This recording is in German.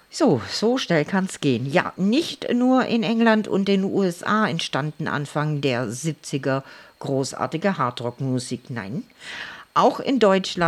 So schnell kann's gehen. Ja, nicht nur in England und den USA entstanden Anfang der 70er großartige Hardrockmusik, nein. Auch in Deutschland